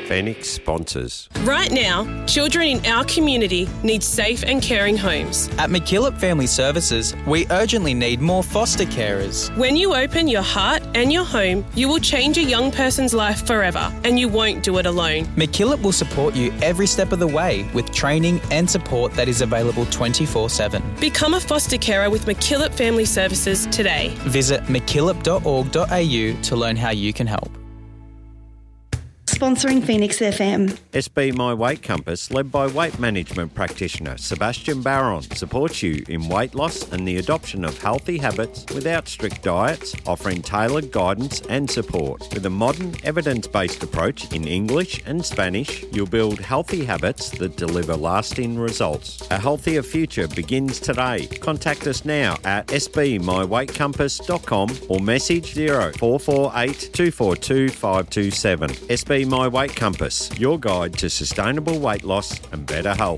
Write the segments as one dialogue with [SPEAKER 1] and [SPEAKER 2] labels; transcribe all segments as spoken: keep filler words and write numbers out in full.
[SPEAKER 1] Phoenix sponsors.
[SPEAKER 2] Right now, children in our community need safe and caring homes.
[SPEAKER 3] At McKillop Family Services, we urgently need more foster carers.
[SPEAKER 2] When you open your heart and your home, you will change a young person's life forever, and you won't do it alone.
[SPEAKER 3] McKillop will support you every step of the way with training and support that is available twenty-four seven.
[SPEAKER 2] Become a foster carer with McKillop Family Services today.
[SPEAKER 3] Visit mckillop dot org dot a u to learn how you can help.
[SPEAKER 4] Sponsoring Phoenix F M.
[SPEAKER 1] S B My Weight Compass, led by weight management practitioner Sebastian Barron, supports you in weight loss and the adoption of healthy habits without strict diets, offering tailored guidance and support. With a modern, evidence-based approach in English and Spanish, you'll build healthy habits that deliver lasting results. A healthier future begins today. Contact us now at s b my weight compass dot com or message zero four four eight two four two five two seven. S B My Weight Compass, your guide to sustainable weight loss and better health.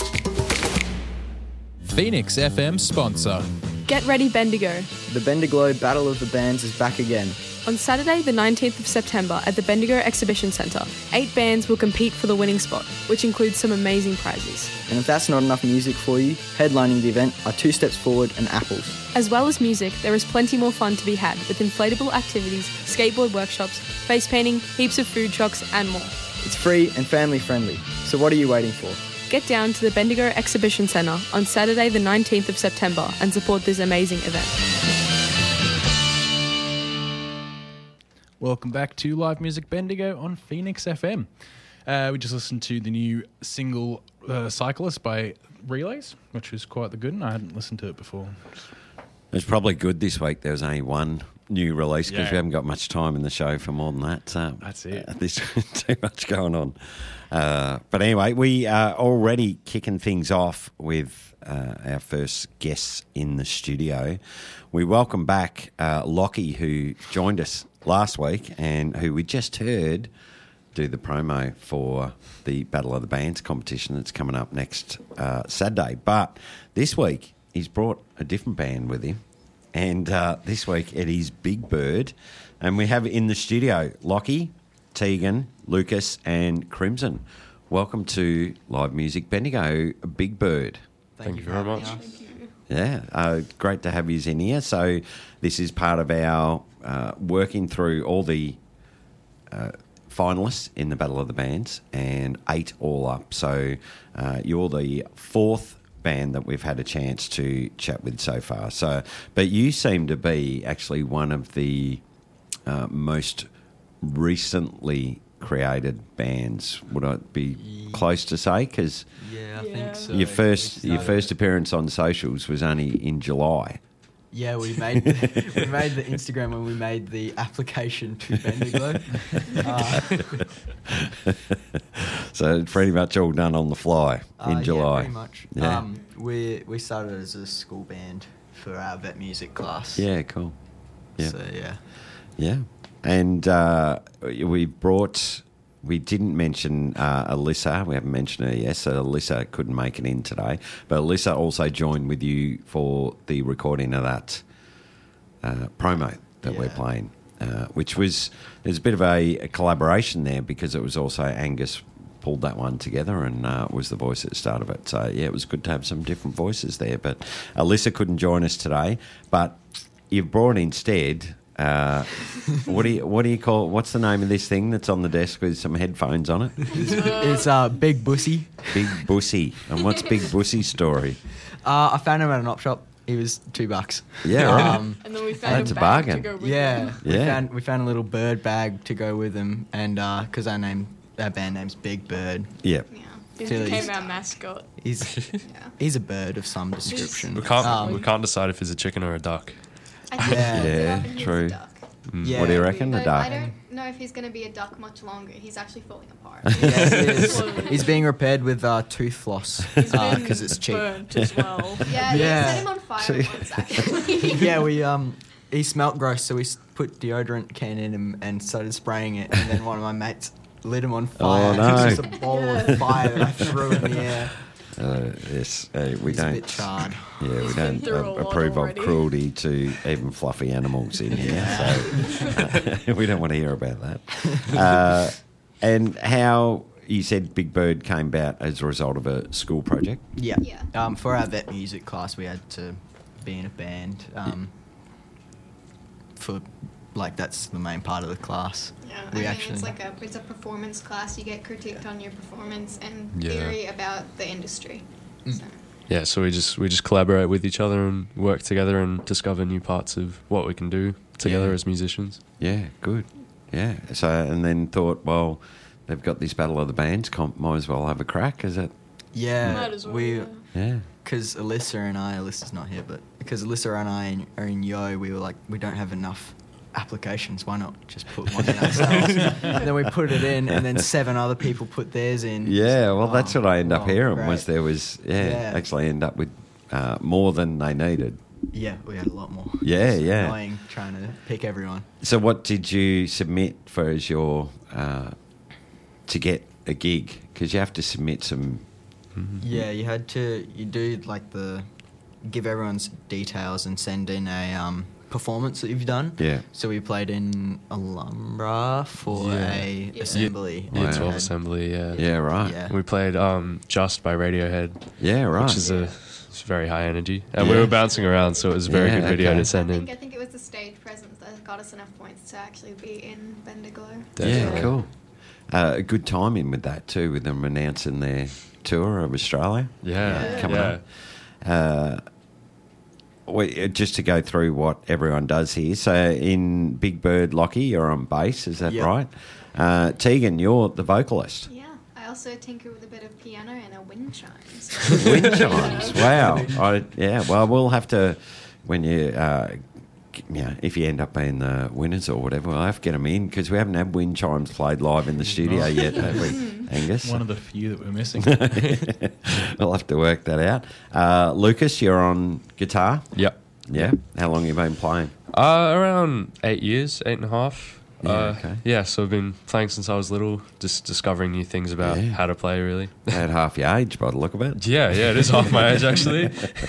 [SPEAKER 5] Phoenix F M sponsor.
[SPEAKER 6] Get ready, Bendigo.
[SPEAKER 7] The Bendigo Battle of the Bands is back again.
[SPEAKER 6] On Saturday, the nineteenth of September at the Bendigo Exhibition Centre, eight bands will compete for the winning spot, which includes some amazing prizes.
[SPEAKER 7] And if that's not enough music for you, headlining the event are Two Steps Forward and Apples.
[SPEAKER 6] As well as music, there is plenty more fun to be had with inflatable activities, skateboard workshops, face painting, heaps of food trucks and more.
[SPEAKER 7] It's free and family friendly, so what are you waiting for?
[SPEAKER 6] Get down to the Bendigo Exhibition Centre on Saturday the nineteenth of September and support this amazing event.
[SPEAKER 5] Welcome back to Live Music Bendigo on Phoenix F M. Uh, we just listened to the new single uh, Cyclist by Relays, which was quite the good one. I hadn't listened to it before.
[SPEAKER 1] It's probably good this week. There was only one new release because
[SPEAKER 5] Yeah.
[SPEAKER 1] we haven't got much time in the show for more than that. So
[SPEAKER 5] That's it.
[SPEAKER 1] Uh, there's too much going on. Uh, but anyway, we are already kicking things off with uh, our first guests in the studio. We welcome back uh, Lockie, who joined us last week and who we just heard do the promo for the Battle of the Bands competition that's coming up next uh, Saturday. But this week, he's brought a different band with him. And uh, this week it is Big Bird. And we have in the studio Lockie, Tegan, Lucas and Crimson. Welcome to Live Music Bendigo, Big Bird.
[SPEAKER 8] Thank, Thank you very much.
[SPEAKER 1] Yeah, uh, great to have you in here. So this is part of our uh, working through all the uh, finalists in the Battle of the Bands, and eight all up. So uh, you're the fourth band that we've had a chance to chat with so far. So, but you seem to be actually one of the uh, most recently created bands. Would I be close to say? Because
[SPEAKER 8] yeah, I
[SPEAKER 6] Yeah.
[SPEAKER 8] think so.
[SPEAKER 1] your first your first appearance on socials was only in July.
[SPEAKER 8] Yeah, we made the, we made the Instagram when we made the application to Bendigo. uh,
[SPEAKER 1] So it's pretty much all done on the fly in
[SPEAKER 8] uh,
[SPEAKER 1] July.
[SPEAKER 8] Yeah, pretty much.
[SPEAKER 1] Yeah.
[SPEAKER 8] Um, we we started as a school band for our vet music class.
[SPEAKER 1] Yeah, cool. Yeah.
[SPEAKER 8] So yeah.
[SPEAKER 1] Yeah. And uh, we brought, we didn't mention uh, Alyssa. We haven't mentioned her yet. So Alyssa couldn't make it in today. But Alyssa also joined with you for the recording of that uh, promo that
[SPEAKER 8] Yeah.
[SPEAKER 1] we're playing, uh, which was, there's a bit of a, a collaboration there because it was also Angus pulled that one together and uh, was the voice at the start of it. So, yeah, it was good to have some different voices there. But Alyssa couldn't join us today. But you've brought instead... Uh, what do you what do you call? What's the name of this thing that's on the desk with some headphones on it?
[SPEAKER 8] It's, it's uh, Big Bussy.
[SPEAKER 1] Big Bussy. And what's Big Bussy's story?
[SPEAKER 8] Uh, I found him at an op shop. He was two bucks.
[SPEAKER 1] Yeah, right.
[SPEAKER 8] Um,
[SPEAKER 6] And then we found
[SPEAKER 1] That's
[SPEAKER 6] a
[SPEAKER 1] a
[SPEAKER 6] bag
[SPEAKER 1] bargain.
[SPEAKER 6] to go with
[SPEAKER 8] yeah,
[SPEAKER 6] them.
[SPEAKER 8] we
[SPEAKER 1] Yeah.
[SPEAKER 8] found we found a little bird bag to go with him, and because our name, our band name's Big Bird.
[SPEAKER 1] Yeah.
[SPEAKER 6] Yeah. He
[SPEAKER 8] Feel
[SPEAKER 6] became
[SPEAKER 8] he's-
[SPEAKER 6] our mascot.
[SPEAKER 8] He's
[SPEAKER 6] Yeah.
[SPEAKER 8] he's a bird of some description.
[SPEAKER 9] We can't
[SPEAKER 8] Um,
[SPEAKER 9] we can't decide if he's a chicken or a duck.
[SPEAKER 10] I think
[SPEAKER 8] Yeah.
[SPEAKER 10] he's a
[SPEAKER 1] Yeah,
[SPEAKER 10] duck and he's a
[SPEAKER 1] true.
[SPEAKER 10] duck.
[SPEAKER 8] Yeah.
[SPEAKER 1] What do you reckon? The
[SPEAKER 10] But
[SPEAKER 1] duck.
[SPEAKER 10] I don't know if he's going to be a duck much longer. He's actually falling apart.
[SPEAKER 8] Yes, it is.
[SPEAKER 6] Slowly.
[SPEAKER 8] He's being repaired with uh, tooth floss
[SPEAKER 6] He's been
[SPEAKER 8] because it's cheap.
[SPEAKER 6] burnt as well.
[SPEAKER 10] Yeah,
[SPEAKER 8] Yeah.
[SPEAKER 10] they set him on fire once, actually.
[SPEAKER 8] Yeah, we um, he smelt gross, so we s- put deodorant can in him and started spraying it, and then one of my mates lit him on fire.
[SPEAKER 1] Oh,
[SPEAKER 8] It
[SPEAKER 1] no.
[SPEAKER 8] was just a ball of fire that I threw in the air.
[SPEAKER 1] Uh, yes, uh, we
[SPEAKER 8] He's a
[SPEAKER 1] don't.
[SPEAKER 8] bit charred.
[SPEAKER 1] Yeah, we
[SPEAKER 6] He's been
[SPEAKER 1] don't
[SPEAKER 6] through a
[SPEAKER 1] uh,
[SPEAKER 6] lot
[SPEAKER 1] approve
[SPEAKER 6] already.
[SPEAKER 1] of cruelty to even fluffy animals in here. So uh, we don't want to hear about that. Uh, and how you said Big Bird came about as a result of a school project?
[SPEAKER 8] Yeah.
[SPEAKER 10] Yeah.
[SPEAKER 8] Um, for our vet music class, we had to be in a band. Um, for like that's the main part of the class.
[SPEAKER 10] Yeah,
[SPEAKER 8] We
[SPEAKER 10] I mean,
[SPEAKER 8] actually-
[SPEAKER 10] it's like a it's a performance class. You get critiqued on your performance and
[SPEAKER 9] Yeah.
[SPEAKER 10] theory about the industry.
[SPEAKER 8] Mm.
[SPEAKER 10] So.
[SPEAKER 9] Yeah, so we just we just collaborate with each other and work together and discover new parts of what we can do together
[SPEAKER 1] Yeah.
[SPEAKER 9] as musicians.
[SPEAKER 1] Yeah, good. Yeah. So, and then thought, well, they've got this Battle of the Bands comp, might as well have a crack, is it?
[SPEAKER 8] Yeah,
[SPEAKER 6] Might as well,
[SPEAKER 8] we
[SPEAKER 6] yeah.
[SPEAKER 1] Yeah.
[SPEAKER 8] because Alyssa and I, Alyssa's not here, but because Alyssa and I are in Yo, we were like, we don't have enough applications. Why not just put one in ourselves? And then we put it in, and then seven other people put theirs in.
[SPEAKER 1] Yeah, well,
[SPEAKER 8] Oh,
[SPEAKER 1] that's what I end up
[SPEAKER 8] wow,
[SPEAKER 1] hearing
[SPEAKER 8] great.
[SPEAKER 1] was there was, yeah,
[SPEAKER 8] Yeah.
[SPEAKER 1] actually end up with uh, more than they needed.
[SPEAKER 8] Yeah, we had a lot more.
[SPEAKER 1] Yeah,
[SPEAKER 8] It's
[SPEAKER 1] yeah.
[SPEAKER 8] Annoying trying to pick everyone.
[SPEAKER 1] So what did you submit for as your, uh, to get a gig? Because you have to submit some,
[SPEAKER 8] Yeah, you had to. You do like the give everyone's details and send in a um, performance that you've done.
[SPEAKER 1] Yeah.
[SPEAKER 8] So we played in Alhambra for
[SPEAKER 9] Yeah.
[SPEAKER 8] a
[SPEAKER 6] Yeah.
[SPEAKER 8] assembly.
[SPEAKER 9] Year
[SPEAKER 1] Wow.
[SPEAKER 9] twelve
[SPEAKER 8] Had-
[SPEAKER 9] assembly, yeah.
[SPEAKER 1] yeah, right.
[SPEAKER 8] Yeah.
[SPEAKER 9] We played um, Just by Radiohead,
[SPEAKER 1] Yeah, right.
[SPEAKER 9] which is a it's very high energy. And we
[SPEAKER 1] Yeah.
[SPEAKER 9] were bouncing around, so it was a very
[SPEAKER 1] Yeah,
[SPEAKER 9] good video
[SPEAKER 1] okay.
[SPEAKER 9] to send
[SPEAKER 10] I
[SPEAKER 9] in.
[SPEAKER 10] think I think it was the stage presence that got us enough points to actually be in Bendigo.
[SPEAKER 1] Yeah,
[SPEAKER 9] Definitely.
[SPEAKER 1] cool. Uh, a good timing with that too, with them announcing their tour of Australia.
[SPEAKER 9] Yeah,
[SPEAKER 8] Yeah.
[SPEAKER 1] Coming
[SPEAKER 9] yeah.
[SPEAKER 1] up. Uh, we, just to go through what everyone does here. So in Big Bird, Lockie, you're on bass, is that
[SPEAKER 8] Yep.
[SPEAKER 1] right? Uh, Tegan, you're the vocalist.
[SPEAKER 10] Yeah, I also tinker with a bit of piano and a wind chime. So.
[SPEAKER 1] Wind chimes, wow. I, yeah, well, we'll have to, when you, uh, g- yeah, if you end up being the winners or whatever, we'll have to get them in because we haven't had wind chimes played live in the studio yet, have we, Angus?
[SPEAKER 5] One of the few that we're missing.
[SPEAKER 1] We'll have to work that out. Uh, Lucas, you're on guitar.
[SPEAKER 9] Yep.
[SPEAKER 1] Yeah. How long have you been playing?
[SPEAKER 9] Uh, around eight years, eight and a half.
[SPEAKER 1] Yeah,
[SPEAKER 9] uh,
[SPEAKER 1] okay.
[SPEAKER 9] Yeah, so I've been playing since I was little, just discovering new things about
[SPEAKER 1] Yeah.
[SPEAKER 9] how to play, really.
[SPEAKER 1] About half your age, by the look of it.
[SPEAKER 9] Yeah, yeah, it is half my age, actually.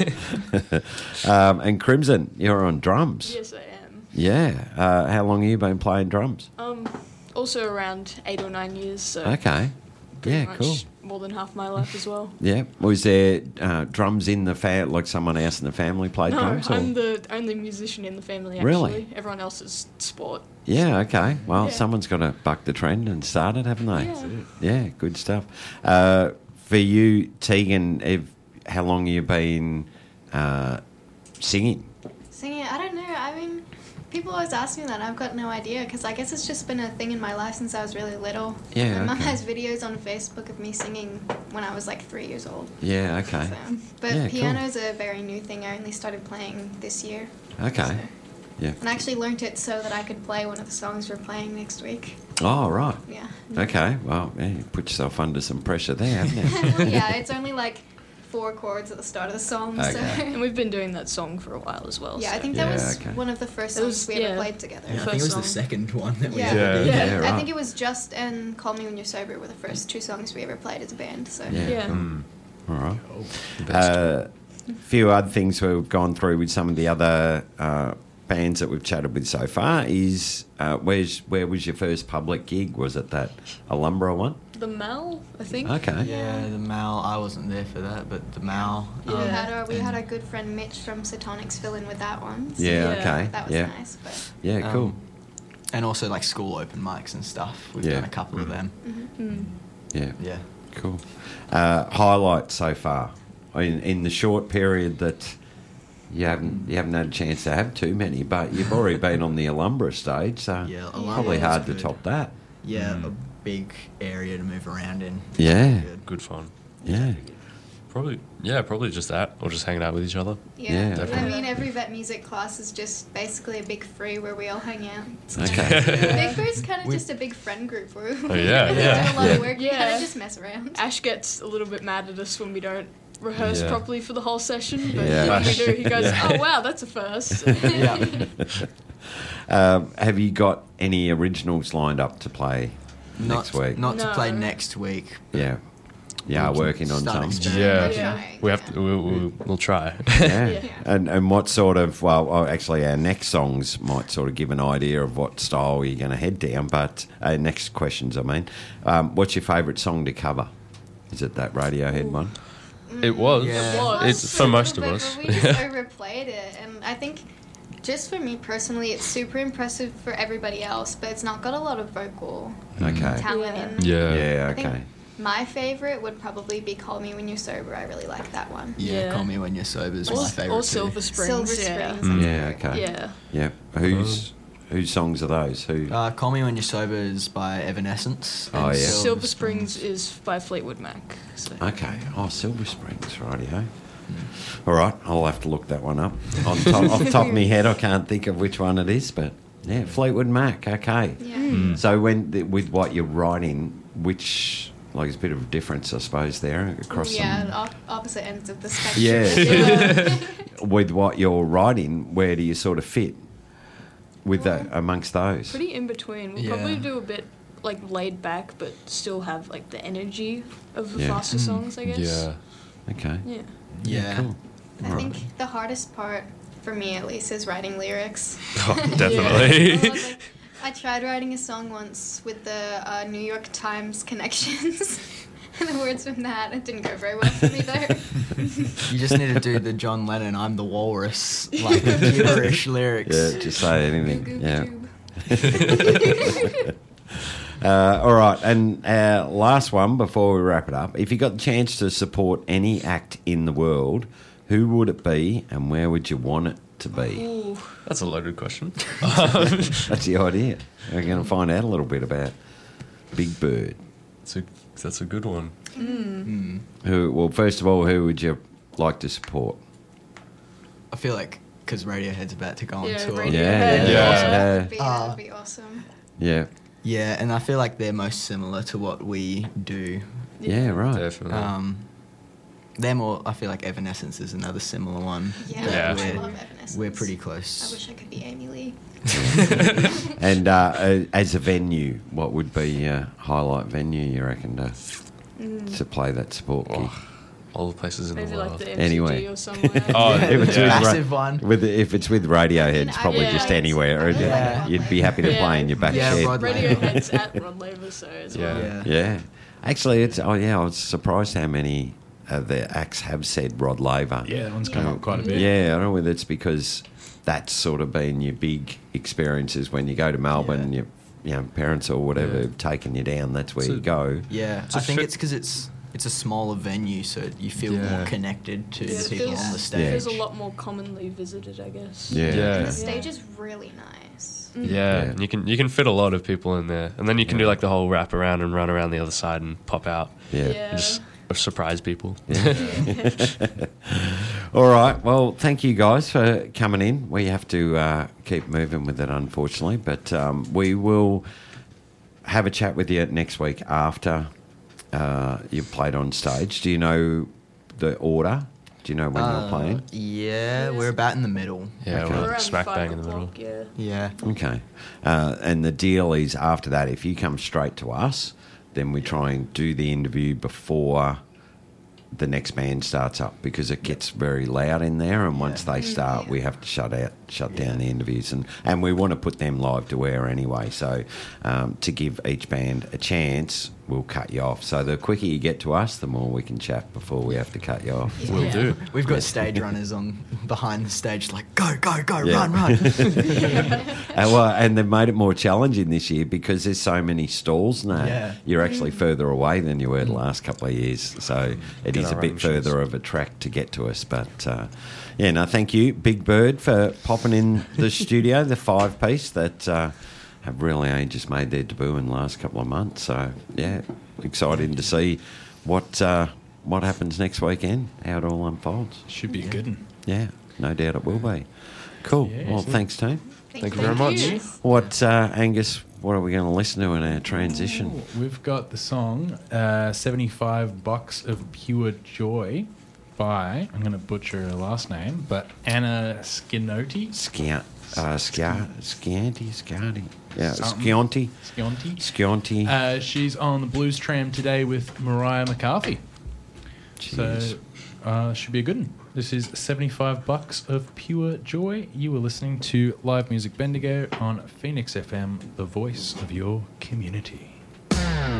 [SPEAKER 1] um, and Crimson, you're on drums.
[SPEAKER 6] Yes, I am.
[SPEAKER 1] Yeah. Uh, how long have you been playing drums?
[SPEAKER 6] Um, also around eight or nine years. So
[SPEAKER 1] Okay.
[SPEAKER 6] pretty
[SPEAKER 1] Yeah,
[SPEAKER 6] much
[SPEAKER 1] cool.
[SPEAKER 6] more than half my life as well.
[SPEAKER 1] Yeah. Was there uh, drums in the family, like someone else in the family played
[SPEAKER 6] No,
[SPEAKER 1] drums? or-
[SPEAKER 6] I'm the only musician in the family. Actually,
[SPEAKER 1] Really?
[SPEAKER 6] everyone else is sport.
[SPEAKER 1] Yeah, okay. Well,
[SPEAKER 6] Yeah.
[SPEAKER 1] someone's got to buck the trend and start it, haven't they?
[SPEAKER 6] Yeah. That's it.
[SPEAKER 1] Yeah, good stuff. Uh, for you, Tegan, if, how long have you been uh, singing?
[SPEAKER 10] Singing, I don't know. I mean, people always ask me that. I've got no idea because I guess it's just been a thing in my life since I was really little.
[SPEAKER 1] Yeah,
[SPEAKER 10] My mum
[SPEAKER 1] okay.
[SPEAKER 10] has videos on Facebook of me singing when I was like three years old.
[SPEAKER 1] Yeah, okay.
[SPEAKER 10] So, but
[SPEAKER 1] Yeah, cool.
[SPEAKER 10] piano's a very new thing. I only started playing this year.
[SPEAKER 1] Okay.
[SPEAKER 10] So-
[SPEAKER 1] Yeah.
[SPEAKER 10] And I actually learnt it so that I could play one of the songs we're playing next week.
[SPEAKER 1] Oh, right.
[SPEAKER 10] Yeah.
[SPEAKER 1] Okay. Well, yeah, you put yourself under some pressure there, haven't you?
[SPEAKER 10] yeah, it's only like four chords at the start of the song. So.
[SPEAKER 1] Okay.
[SPEAKER 6] And we've been doing that song for a while as well.
[SPEAKER 10] Yeah,
[SPEAKER 6] so.
[SPEAKER 10] I think that
[SPEAKER 1] Yeah,
[SPEAKER 10] was
[SPEAKER 1] okay.
[SPEAKER 10] one of the first
[SPEAKER 6] It
[SPEAKER 10] songs
[SPEAKER 6] was-
[SPEAKER 10] we ever
[SPEAKER 6] yeah.
[SPEAKER 10] played together.
[SPEAKER 8] Yeah, I
[SPEAKER 6] First
[SPEAKER 8] think it was the
[SPEAKER 6] song.
[SPEAKER 8] second one that we
[SPEAKER 10] Yeah.
[SPEAKER 8] ever
[SPEAKER 9] Yeah.
[SPEAKER 8] did.
[SPEAKER 1] Yeah,
[SPEAKER 10] I
[SPEAKER 1] right.
[SPEAKER 10] think it was Just and Call Me When You're Sober were the first two songs we ever played as a band. So
[SPEAKER 1] Yeah.
[SPEAKER 6] Yeah.
[SPEAKER 1] Mm. All right.
[SPEAKER 9] The best.
[SPEAKER 1] A few other things we've gone through with some of the other uh, bands that we've chatted with so far is uh, where's where was your first public gig? Was it that Alhambra one?
[SPEAKER 6] The Mal, I think.
[SPEAKER 1] Okay.
[SPEAKER 8] Yeah, the Mal. I wasn't there for that, but the Mal.
[SPEAKER 10] we
[SPEAKER 6] Yeah.
[SPEAKER 10] had our we had our good friend Mitch from Satonics fill in with that one. So
[SPEAKER 1] Yeah,
[SPEAKER 6] Yeah.
[SPEAKER 1] okay.
[SPEAKER 10] that was
[SPEAKER 1] yeah.
[SPEAKER 10] nice. But
[SPEAKER 1] Yeah, cool.
[SPEAKER 8] Um, and also like school open mics and stuff. We've
[SPEAKER 1] Yeah.
[SPEAKER 8] done a couple of them.
[SPEAKER 6] Mm.
[SPEAKER 1] Yeah.
[SPEAKER 8] Yeah.
[SPEAKER 1] Cool. Uh, highlights so far in in the short period that you haven't you haven't had a chance to have too many, but you've already been on the Alhambra stage, so
[SPEAKER 8] Yeah,
[SPEAKER 1] probably
[SPEAKER 8] Alhambra was
[SPEAKER 1] hard to
[SPEAKER 8] good.
[SPEAKER 1] top that.
[SPEAKER 8] Yeah,
[SPEAKER 9] Mm.
[SPEAKER 8] a big area to move around in.
[SPEAKER 1] Yeah.
[SPEAKER 8] Good.
[SPEAKER 9] Good fun.
[SPEAKER 1] Yeah.
[SPEAKER 9] Probably, yeah, probably just that, or just hanging out with each other.
[SPEAKER 10] yeah,
[SPEAKER 1] Yeah,
[SPEAKER 10] And I
[SPEAKER 9] definitely.
[SPEAKER 10] mean every vet music class is just basically a big free where we all hang out. So
[SPEAKER 1] Okay.
[SPEAKER 10] Big Bird's kind of
[SPEAKER 8] We-
[SPEAKER 10] just a big friend group where we
[SPEAKER 9] Oh, yeah,
[SPEAKER 10] do
[SPEAKER 9] yeah.
[SPEAKER 10] a lot
[SPEAKER 1] Yeah.
[SPEAKER 10] of work. We kind
[SPEAKER 6] Yeah.
[SPEAKER 10] of just mess around.
[SPEAKER 6] Ash gets a little bit mad at us when we don't rehearse
[SPEAKER 9] Yeah.
[SPEAKER 6] properly for the whole session, but
[SPEAKER 1] Yeah.
[SPEAKER 6] when we do, he goes,
[SPEAKER 9] Yeah.
[SPEAKER 6] "Oh wow, that's a first."
[SPEAKER 8] Yeah.
[SPEAKER 1] Um, have you got any originals lined up to play
[SPEAKER 8] Not,
[SPEAKER 1] next week?
[SPEAKER 8] Not to play
[SPEAKER 6] No.
[SPEAKER 8] next week.
[SPEAKER 1] Yeah. you are working on
[SPEAKER 8] Start
[SPEAKER 1] some.
[SPEAKER 9] Yeah,
[SPEAKER 10] Yeah.
[SPEAKER 9] we have to. We'll, we'll, we'll try.
[SPEAKER 1] Yeah. And and what sort of, well, oh, actually, our next songs might sort of give an idea of what style you're going to head down. But uh, next questions, I mean. Um, what's your favourite song to cover? Is it that Radiohead one?
[SPEAKER 9] It was.
[SPEAKER 8] Yeah.
[SPEAKER 10] It was
[SPEAKER 9] It's for most of
[SPEAKER 10] but-
[SPEAKER 9] us.
[SPEAKER 10] But we just overplayed it, and I think, just for me personally, it's super impressive for everybody else, but it's not got a lot of vocal
[SPEAKER 1] Okay.
[SPEAKER 10] talent in.
[SPEAKER 9] Yeah.
[SPEAKER 1] Yeah,
[SPEAKER 10] I think
[SPEAKER 1] okay.
[SPEAKER 10] my favorite would probably be "Call Me When You're Sober." I really like that one.
[SPEAKER 8] Yeah,
[SPEAKER 4] Yeah.
[SPEAKER 8] Call Me When You're Sober is
[SPEAKER 4] Or,
[SPEAKER 8] my favourite
[SPEAKER 4] or
[SPEAKER 8] too.
[SPEAKER 4] Silver Springs.
[SPEAKER 10] Silver
[SPEAKER 4] yeah.
[SPEAKER 10] Springs.
[SPEAKER 9] Mm.
[SPEAKER 1] Yeah, okay.
[SPEAKER 4] Yeah.
[SPEAKER 1] Yeah. Whose whose songs are those? Who?
[SPEAKER 8] Uh, Call Me When You're Sober is by Evanescence.
[SPEAKER 1] Oh,
[SPEAKER 8] and
[SPEAKER 1] yeah.
[SPEAKER 4] Silver Springs is by Fleetwood Mac. So.
[SPEAKER 1] Okay. Oh, Silver Springs, radio. All right, I'll have to look that one up. On top, off the top of my head, I can't think of which one it is, but yeah, Fleetwood Mac. Okay.
[SPEAKER 10] Yeah.
[SPEAKER 9] Mm.
[SPEAKER 1] So when the, with what you're writing, which like there's a bit of a difference, I suppose, there across.
[SPEAKER 10] Yeah,
[SPEAKER 1] some-
[SPEAKER 10] the op- opposite ends of the spectrum.
[SPEAKER 1] Yeah. With what you're writing, where do you sort of fit with the, amongst those?
[SPEAKER 4] Pretty in between. We'll
[SPEAKER 8] Yeah.
[SPEAKER 4] probably do a bit like laid back, but still have like the energy of the
[SPEAKER 1] Yeah.
[SPEAKER 4] faster songs, I guess.
[SPEAKER 9] Yeah.
[SPEAKER 1] Okay.
[SPEAKER 4] Yeah.
[SPEAKER 8] Yeah.
[SPEAKER 1] Cool.
[SPEAKER 10] I
[SPEAKER 1] Right.
[SPEAKER 10] think the hardest part, for me at least, is writing lyrics.
[SPEAKER 9] Oh, definitely.
[SPEAKER 10] I, was like- I tried writing a song once with the uh, New York Times connections. And the words from that, it didn't go very well for me though.
[SPEAKER 8] You just need to do the John Lennon "I'm the Walrus" like gibberish lyrics.
[SPEAKER 1] Yeah, just say anything.
[SPEAKER 10] Goo
[SPEAKER 1] Yeah.
[SPEAKER 10] Tube.
[SPEAKER 1] Uh, all right, and uh, last one before we wrap it up. If you got the chance to support any act in the world, who would it be, and where would you want it to be?
[SPEAKER 4] Ooh.
[SPEAKER 9] That's a loaded question.
[SPEAKER 1] That's the idea. We're going to find out a little bit about Big Bird.
[SPEAKER 9] That's a, that's a good one.
[SPEAKER 8] Mm.
[SPEAKER 1] Who? Well, first of all, who would you like to support?
[SPEAKER 8] I feel like because Radiohead's about to go on
[SPEAKER 4] Yeah,
[SPEAKER 8] tour.
[SPEAKER 4] Radiohead.
[SPEAKER 1] Yeah,
[SPEAKER 9] Yeah.
[SPEAKER 10] That would be, that
[SPEAKER 8] Uh,
[SPEAKER 10] would be awesome.
[SPEAKER 1] Yeah,
[SPEAKER 8] Yeah, and I feel like they're most similar to what we do.
[SPEAKER 1] yeah, right.
[SPEAKER 9] Definitely.
[SPEAKER 8] Um, they're more. I feel like Evanescence is another similar one.
[SPEAKER 10] Yeah,
[SPEAKER 9] Yeah.
[SPEAKER 10] I
[SPEAKER 8] We're,
[SPEAKER 10] love Evanescence.
[SPEAKER 8] we're pretty
[SPEAKER 10] I
[SPEAKER 8] close.
[SPEAKER 10] wish I could be Amy Lee.
[SPEAKER 1] And uh, uh, as a venue, what would be a highlight venue you reckon to to play that support gig?
[SPEAKER 9] Oh, all the places in
[SPEAKER 4] Maybe
[SPEAKER 9] the
[SPEAKER 4] like
[SPEAKER 9] world.
[SPEAKER 4] the M C G
[SPEAKER 1] Anyway.
[SPEAKER 4] or somewhere.
[SPEAKER 9] Oh,
[SPEAKER 1] If it's
[SPEAKER 9] yeah.
[SPEAKER 1] with Ra-
[SPEAKER 8] Massive one.
[SPEAKER 1] With if it's with Radiohead,
[SPEAKER 10] I mean,
[SPEAKER 1] it's
[SPEAKER 10] I
[SPEAKER 1] probably
[SPEAKER 4] really
[SPEAKER 1] just
[SPEAKER 4] like-
[SPEAKER 1] anywhere.
[SPEAKER 10] I really
[SPEAKER 1] You'd-
[SPEAKER 8] like Rod
[SPEAKER 1] You'd be happy to
[SPEAKER 4] Yeah.
[SPEAKER 1] play in your back
[SPEAKER 8] Yeah,
[SPEAKER 1] shed.
[SPEAKER 8] Rod Laver.
[SPEAKER 4] Radiohead's at Rod Laver, so as well.
[SPEAKER 9] Yeah.
[SPEAKER 8] Yeah.
[SPEAKER 1] Yeah, actually, it's oh yeah, I was surprised how many of the acts have said Rod Laver.
[SPEAKER 5] Yeah, that one's come
[SPEAKER 10] Yeah.
[SPEAKER 5] up quite a bit.
[SPEAKER 1] Yeah, I don't know whether it's because that's sort of been your big experiences when you go to Melbourne.
[SPEAKER 8] Yeah.
[SPEAKER 1] Your you know, parents or whatever
[SPEAKER 9] Yeah.
[SPEAKER 1] have taken you down. That's where
[SPEAKER 9] So-
[SPEAKER 1] you go.
[SPEAKER 8] Yeah,
[SPEAKER 9] It's a
[SPEAKER 8] I think
[SPEAKER 9] fit-
[SPEAKER 8] it's because it's it's a smaller venue, so you feel
[SPEAKER 9] Yeah.
[SPEAKER 8] more connected to
[SPEAKER 4] Yeah,
[SPEAKER 8] the
[SPEAKER 4] it
[SPEAKER 8] people
[SPEAKER 4] feels,
[SPEAKER 8] on the
[SPEAKER 4] it
[SPEAKER 8] stage.
[SPEAKER 4] feels a lot more commonly visited, I guess.
[SPEAKER 1] Yeah.
[SPEAKER 9] Yeah.
[SPEAKER 10] And the stage is really nice.
[SPEAKER 4] Mm.
[SPEAKER 9] Yeah,
[SPEAKER 1] Yeah.
[SPEAKER 9] and you can you can fit a lot of people in there, and then you can
[SPEAKER 1] Yeah.
[SPEAKER 9] do like the whole wrap around and run around the other side and pop out,
[SPEAKER 1] Yeah.
[SPEAKER 4] Yeah.
[SPEAKER 9] and just surprise people.
[SPEAKER 1] All right. Well, thank you guys for coming in. We have to uh, keep moving with it, unfortunately, but um, we will have a chat with you next week after uh, you've played on stage. Do you know the order? Do you know when
[SPEAKER 8] Uh,
[SPEAKER 1] you're playing?
[SPEAKER 8] Yeah, we're about in the middle.
[SPEAKER 9] Yeah,
[SPEAKER 1] Okay.
[SPEAKER 9] we're
[SPEAKER 4] Around
[SPEAKER 9] smack
[SPEAKER 4] five
[SPEAKER 9] bang in the middle.
[SPEAKER 4] o'clock, Yeah.
[SPEAKER 8] Yeah.
[SPEAKER 1] Okay. Uh, and the deal is after that, if you come straight to us, then we try and do the interview before the next band starts up because it gets very loud in there, and once they start, we have to shut out, shut down the interviews, and, and we want to put them live to air anyway. So um, to give each band a chance, we'll cut you off. So the quicker you get to us, the more we can chat before we have to cut you off.
[SPEAKER 4] Yeah.
[SPEAKER 9] Will
[SPEAKER 4] Yeah.
[SPEAKER 9] do.
[SPEAKER 8] We've got stage runners on behind the stage, like go, go, go,
[SPEAKER 1] Yeah.
[SPEAKER 8] run, run.
[SPEAKER 1] And, well, and they've made it more challenging this year because there's so many stalls now.
[SPEAKER 8] Yeah.
[SPEAKER 1] You're actually further away than you were the last couple of years. So it
[SPEAKER 9] Get
[SPEAKER 1] is a
[SPEAKER 9] our
[SPEAKER 1] bit
[SPEAKER 9] own
[SPEAKER 1] further
[SPEAKER 9] shoes.
[SPEAKER 1] of a track to get to us. But uh, yeah, no, thank you, Big Bird, for popping in the studio, the five piece that uh, have really only just made their debut in the last couple of months. So yeah, excited to see what uh, what happens next weekend, how it all unfolds.
[SPEAKER 5] Should be a good one.
[SPEAKER 1] Yeah, no doubt it will be. Cool.
[SPEAKER 5] Yeah.
[SPEAKER 1] Well, thanks, team.
[SPEAKER 9] Thank you very much.
[SPEAKER 4] you.
[SPEAKER 1] What, uh, Angus, what are we going to listen to in our transition?
[SPEAKER 5] Ooh, we've got the song uh, seventy-five Bucks of Pure Joy by, I'm going to butcher her last name, but Anna Skinotti.
[SPEAKER 1] Sciant, uh, Scia- Scianti, Scianti. Yeah,
[SPEAKER 5] Something.
[SPEAKER 1] Scianti.
[SPEAKER 5] Skionti.
[SPEAKER 1] Scianti.
[SPEAKER 5] Uh, she's on the Blues Tram today with Mariah McCarthy.
[SPEAKER 1] Cheers.
[SPEAKER 5] So, uh, should be a good one. This is seventy-five bucks of pure joy. You were listening to Live Music Bendigo on Phoenix F M, the voice of your community.